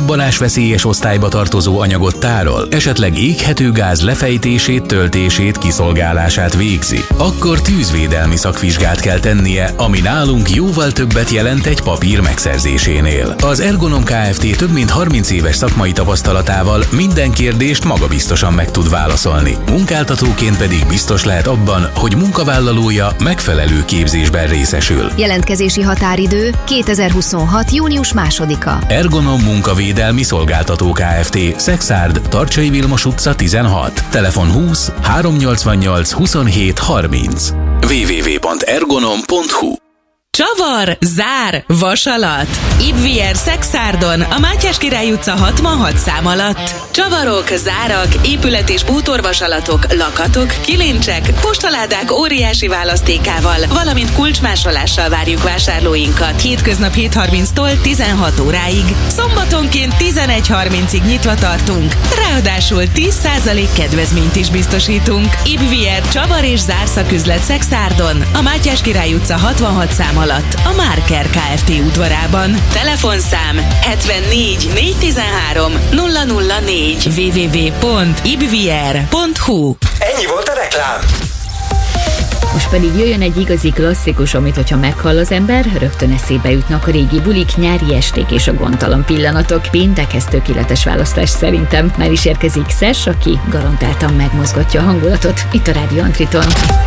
robbanásveszélyes osztályba tartozó anyagot tárol, esetleg éghető gáz lefejtését, töltését, kiszolgálását végzi, akkor tűzvédelmi szakvizsgát kell tennie, ami nálunk jóval többet jelent egy papír megszerzésénél. Az Ergonom Kft. Több mint 30 éves szakmai tapasztalatával minden kérdést magabiztosan meg tud válaszolni. Munkáltatóként pedig biztos lehet abban, hogy munkavállalója megfelelő képzésben részesül. Jelentkezési határidő 2026. június 2-a. Ergonom Munkavédelmi Szolgáltató Kft. Szexárd, Tarcsai Vilmos utca 16. Telefon 20 388 27 30. www.ergonom.hu. Csavar, zár, vasalat. Ibvier Szexárdon, a Mátyás Király utca 66 szám alatt. Csavarok, zárak, épület- és bútorvasalatok, lakatok, kilincsek, postaládák óriási választékával, valamint kulcsmásolással várjuk vásárlóinkat. Hétköznap 7:30-tól 16 óráig. Szombatonként 11:30-ig nyitva tartunk. Ráadásul 10% kedvezményt is biztosítunk. Ibvier Csavar és zárszaküzlet Szexárdon, a Mátyás Király utca 66 szám alatt, a Márker Kft. Udvarában. Telefonszám 74 413 004 www.ibvier.hu. Ennyi volt a reklám. Most pedig jöjjön egy igazi klasszikus, amit hogyha meghall az ember, rögtön eszébe jutnak a régi bulik, nyári esték és a gondtalan pillanatok. Péntekhez tökéletes választás szerintem. Már is érkezik Szes, aki garantáltan megmozgatja a hangulatot itt a Rádió Antriton.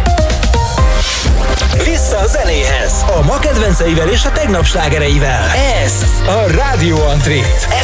Vissza a zenéhez, a ma kedvenceivel és a tegnap slágereivel. Ez a Rádió Antrit.